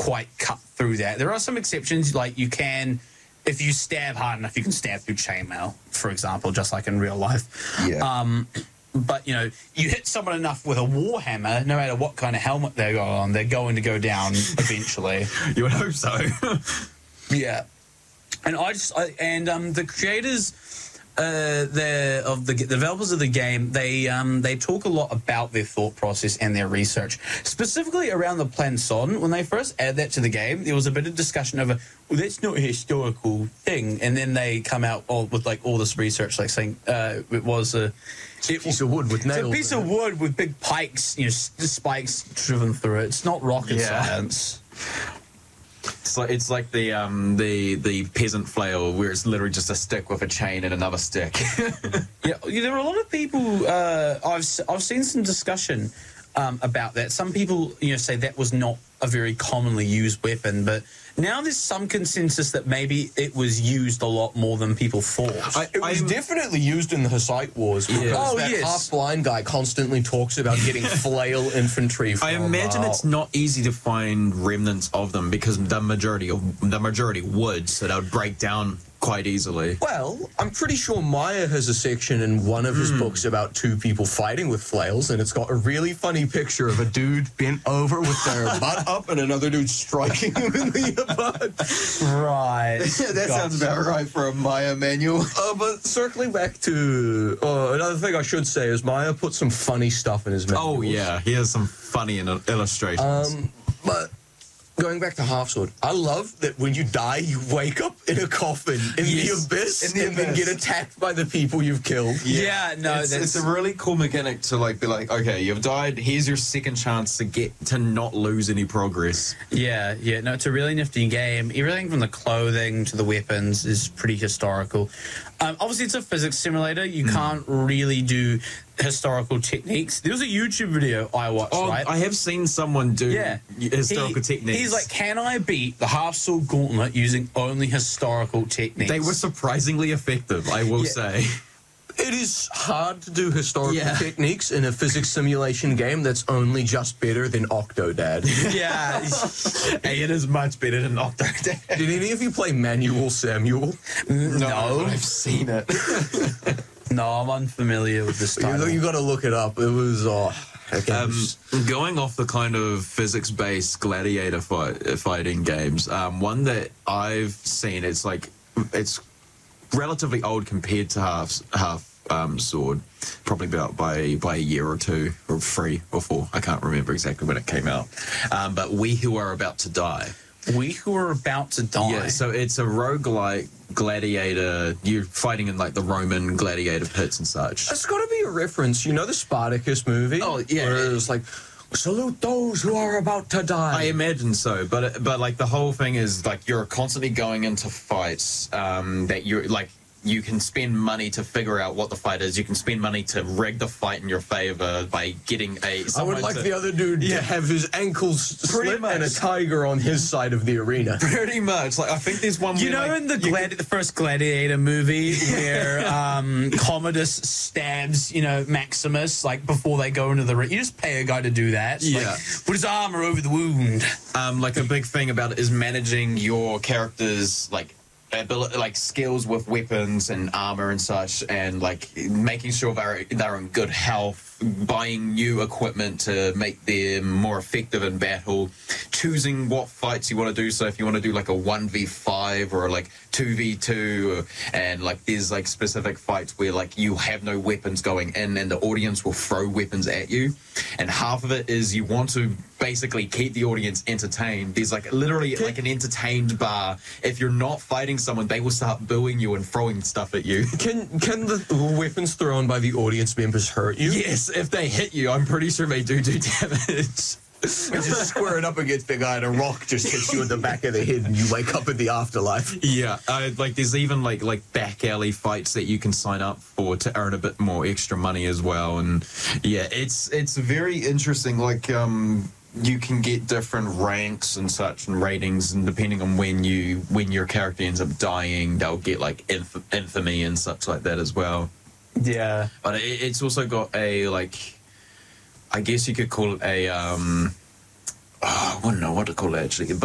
quite cut through that. There are some exceptions, like you can, if you stab hard enough, you can stab through chainmail, for example, just like in real life. Yeah. But, you know, you hit someone enough with a warhammer, no matter what kind of helmet they got on, they're going to go down eventually. You would hope so. Yeah. And the creators, the developers of the game, they talk a lot about their thought process and their research, specifically around the Plan Son. When they first added that to the game, there was a bit of discussion over, well, that's not a historical thing, and then they come out with like all this research, like saying it was a piece of wood with nails. It's a piece of wood with big pikes, you know, spikes driven through it. It's not rocket science. It's like the peasant flail, where it's literally just a stick with a chain and another stick. Yeah, there are a lot of people. I've seen some discussion about that. Some people, you know, say that was not a very commonly used weapon, but now there's some consensus that maybe it was used a lot more than people thought. It was definitely used in the Hussite Wars because that half-blind guy constantly talks about getting flail infantry from, I imagine it's not easy to find remnants of them because the majority would, so that would break down quite easily. Well, I'm pretty sure Maya has a section in one of his books about two people fighting with flails, and it's got a really funny picture of a dude bent over with their butt up and another dude striking him in the butt. Right. Yeah, that sounds about right for a Maya manual. But circling back to another thing I should say is Maya put some funny stuff in his manuals. Oh, yeah. He has some funny illustrations. But going back to Half Sword, I love that when you die, you wake up in a coffin in the abyss and then get attacked by the people you've killed. Yeah, no, it's a really cool mechanic to like be like, okay, you've died. Here's your second chance to not lose any progress. Yeah, no, it's a really nifty game. Everything from the clothing to the weapons is pretty historical. Obviously, it's a physics simulator. You can't really do historical techniques. There was a YouTube video I watched, right? I have seen someone do historical techniques. He's like, can I beat the Half Sword Gauntlet using only historical techniques? They were surprisingly effective, I will say. It is hard to do historical techniques in a physics simulation game that's only just better than Octodad. Yeah. Hey, it is much better than Octodad. Did any of you play Manual Samuel? No. I've seen it. No, I'm unfamiliar with this title. You got to look it up. It was... going off the kind of physics-based gladiator fighting games, one that I've seen, it's relatively old compared to Half Sword, probably about by a year or two, or 3 or 4. I can't remember exactly when it came out. But We Who Are About to Die. We Who Are About to Die. Yeah, so it's a roguelike gladiator. You're fighting in like the Roman gladiator pits and such. It's got to be a reference. You know the Spartacus movie? Oh, yeah. Where it was like, salute those who are about to die. I imagine so, but like the whole thing is like you're constantly going into fights that you're like you can spend money to figure out what the fight is. You can spend money to rig the fight in your favor by getting I would like the other dude to have his ankles slit and a tiger on his side of the arena. Pretty much. Like I think there's one. You know, in the first Gladiator movie where Commodus stabs, Maximus like before they go into the ring. You just pay a guy to do that. Put his armor over the wound. Like a big thing about it is managing your character's ability, like skills with weapons and armor and such, and like making sure they're in good health, buying new equipment to make them more effective in battle, choosing what fights you want to do. So if you want to do like a 1v5 or like 2v2, and like there's like specific fights where like you have no weapons going in and the audience will throw weapons at you, and half of it is you want to basically keep the audience entertained. There's like literally like an entertained bar. If you're not fighting someone, they will start booing you and throwing stuff at you. Can the weapons thrown by the audience members hurt you? Yes, if they hit you, I'm pretty sure they do damage. Just square it up against the guy and a rock just hits you in the back of the head and you wake up in the afterlife. Yeah, like there's even like back alley fights that you can sign up for to earn a bit more extra money as well. And yeah, it's very interesting. Like you can get different ranks and such and ratings, and depending on when your character ends up dying, they'll get like infamy and such like that as well. Yeah, but it's also got a I guess you could call it a I wouldn't know what to call it actually.